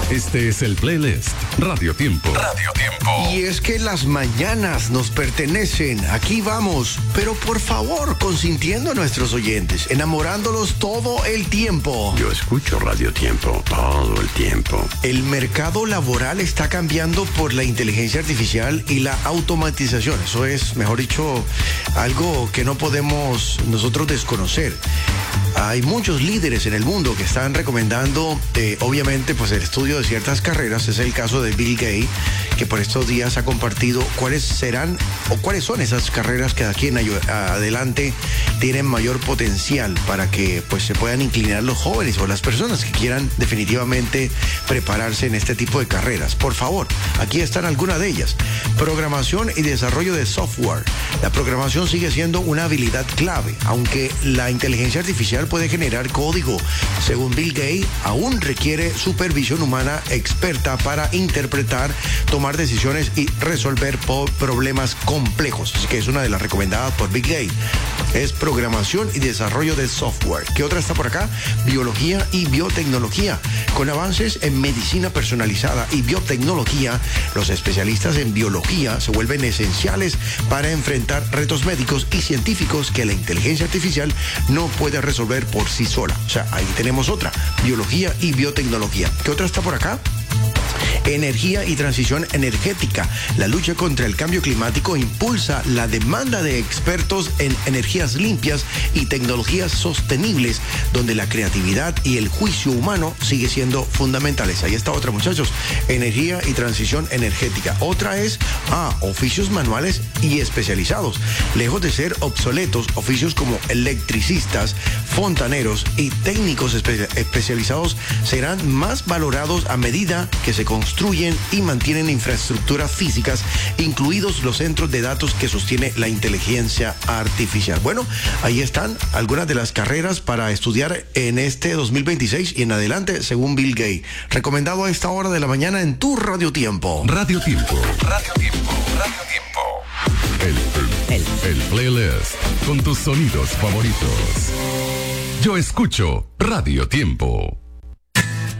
Este es el playlist Radio Tiempo. Radio Tiempo. Y es que las mañanas nos pertenecen. Aquí vamos. Pero por favor, consintiendo a nuestros oyentes, enamorándolos todo el tiempo. Yo escucho Radio Tiempo todo el tiempo. El mercado laboral está cambiando por la inteligencia artificial y la automatización. Eso es, mejor dicho, algo que no podemos nosotros desconocer. Hay muchos líderes en el mundo que están recomendando, obviamente, pues el estudio de ciertas carreras. Es el caso de Bill Gates, que por estos días ha compartido cuáles serán o cuáles son esas carreras que de aquí en adelante tienen mayor potencial para que pues se puedan inclinar los jóvenes o las personas que quieran definitivamente prepararse en este tipo de carreras. Por favor, aquí están algunas de ellas. Programación y desarrollo de software. La programación sigue siendo una habilidad clave, aunque la inteligencia artificial puede generar código. Según Bill Gates, aún requiere supervisión humana experta para interpretar, tomar decisiones y resolver problemas complejos. Así que es una de las recomendadas por Bill Gates. Es programación y desarrollo de software. ¿Qué otra está por acá? Biología y biotecnología. Con avances en medicina personalizada y biotecnología, los especialistas en biología se vuelven esenciales para enfrentar retos médicos y científicos que la inteligencia artificial no puede resolver por sí sola. O sea, ahí tenemos otra, biología y biotecnología. ¿Qué otra está por acá? Energía y transición energética. La lucha contra el cambio climático impulsa la demanda de expertos en energías limpias y tecnologías sostenibles, donde la creatividad y el juicio humano sigue siendo fundamentales. Ahí está otra, muchachos. Energía y transición energética. Otra es oficios manuales y especializados. Lejos de ser obsoletos, oficios como electricistas, fontaneros y técnicos especializados serán más valorados a medida que se construyen y mantienen infraestructuras físicas, incluidos los centros de datos que sostiene la inteligencia artificial. Bueno, ahí están algunas de las carreras para estudiar en este 2026 y en adelante, según Bill Gates. Recomendado a esta hora de la mañana en tu Radio Tiempo. Radio Tiempo. Radio Tiempo. Radio Tiempo. El playlist con tus sonidos favoritos. Yo escucho Radio Tiempo.